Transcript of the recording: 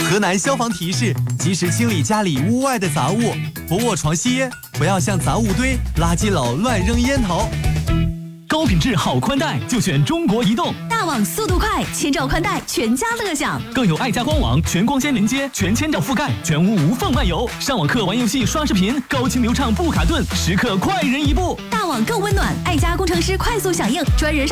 河南消防提示：及时清理家里屋外的杂物，不卧床吸烟，不要向杂物堆、垃圾篓乱扔烟头。 高品质好宽带就选中国移动， 大网速度快，千兆宽带全家乐享， 更有爱家官网全光纤连接、全千兆覆盖，全屋无缝漫游。上网课、玩游戏、刷视频，高清流畅不卡顿，时刻快人一步。 大网更温暖，爱家工程师快速响应，专人